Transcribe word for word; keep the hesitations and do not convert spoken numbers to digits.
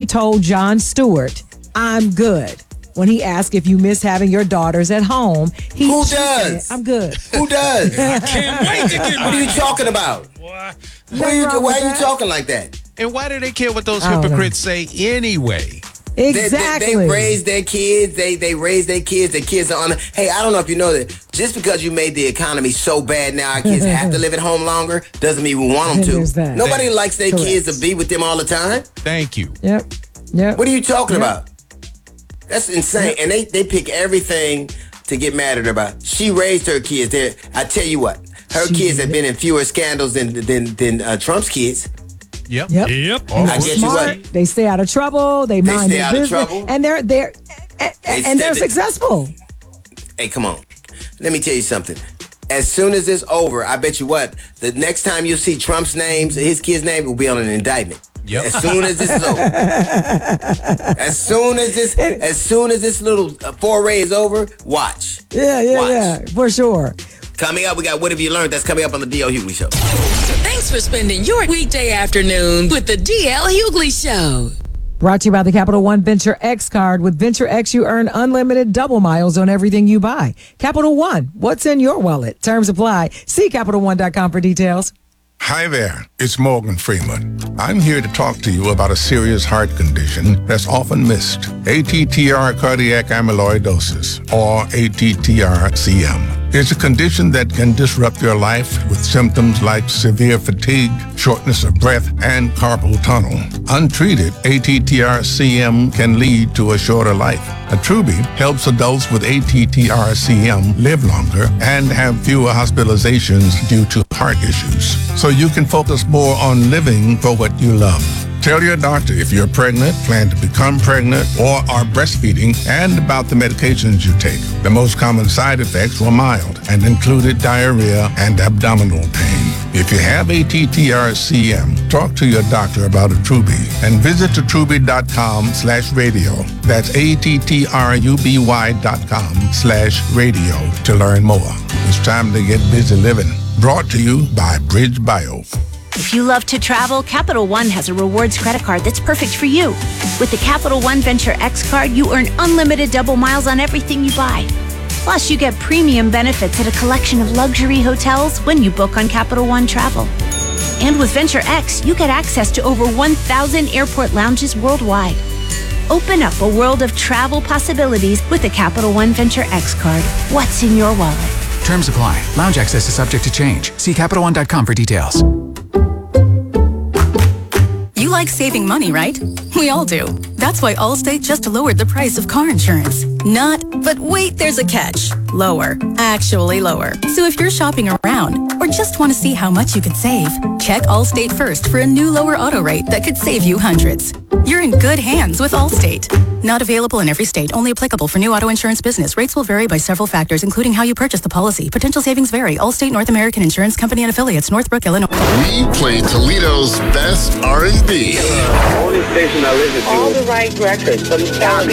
told Jon Stewart, "I'm good." When he asked if you miss having your daughters at home, he Who said, does? "I'm good." Who does? I can't wait to get What are you talking about? What? What are you, wrong why with are you that. talking like that? And why do they care what those I don't know. hypocrites say anyway? Exactly. They, they, they raise their kids. They they raise their kids. Their kids are on. Hey, I don't know if you know that. Just because you made the economy so bad now, our kids have to live at home longer, doesn't mean we want them to. There's that. Nobody Thank- likes their Correct. kids to be with them all the time. Thank you. Yep. Yep. What are you talking Yep. about? That's insane. And they, they pick everything to get mad at her about. She raised her kids. There, I tell you what, her She kids did. have been in fewer scandals than than than uh, Trump's kids. Yep. Yep. Yep. I They're guess you smart. what. They stay out of trouble. They, They mind stay their out of business, trouble. and they're they're and, They and they're stay- successful. Hey, come on. Let me tell you something. As soon as it's over, I bet you what, the next time you see Trump's names, his kid's name will be on an indictment. Yep. As soon as this is over. as soon as this, as soon as this little uh, foray is over, watch. Yeah, yeah, Watch. yeah, for sure. Coming up, we got What Have You Learned? That's coming up on the D L. Hughley Show. Thanks for spending your weekday afternoon with the D L. Hughley Show. Brought to you by the Capital One Venture X card. With Venture X, you earn unlimited double miles on everything you buy. Capital One, what's in your wallet? Terms apply. See Capital One dot com for details. Hi there, it's Morgan Freeman. I'm here to talk to you about a serious heart condition that's often missed. A T T R cardiac amyloidosis, or A T T R C M. It's a condition that can disrupt your life with symptoms like severe fatigue, shortness of breath, and carpal tunnel. Untreated, A T T R C M can lead to a shorter life. Attruby helps adults with A T T R C M live longer and have fewer hospitalizations due to heart issues, so you can focus more on living for what you love. Tell your doctor if you're pregnant, plan to become pregnant, or are breastfeeding, and about the medications you take. The most common side effects were mild and included diarrhea and abdominal pain. If you have A T T R C M, talk to your doctor about Attruby and visit attruby.com slash radio. That's A-T-T-R-U-B-Y dot com slash radio to learn more. It's time to get busy living. Brought to you by Bridge Bio. If you love to travel, Capital One has a rewards credit card that's perfect for you. With the Capital One Venture X card, you earn unlimited double miles on everything you buy. Plus, you get premium benefits at a collection of luxury hotels when you book on Capital One Travel. And with Venture X, you get access to over one thousand airport lounges worldwide. Open up a world of travel possibilities with the Capital One Venture X card. What's in your wallet? Terms apply. Lounge access is subject to change. See Capital One dot com for details. You like saving money, right? We all do. That's why Allstate just lowered the price of car insurance. Not, but wait, there's a catch. Lower. Actually lower. So if you're shopping around or just want to see how much you could save, check Allstate first for a new lower auto rate that could save you hundreds. You're in good hands with Allstate. Not available in every state. Only applicable for new auto insurance business. Rates will vary by several factors, including how you purchase the policy. Potential savings vary. Allstate North American Insurance Company and affiliates, Northbrook, Illinois. We play Toledo's best R and B. Only station I listen to. All the right records. I'm telling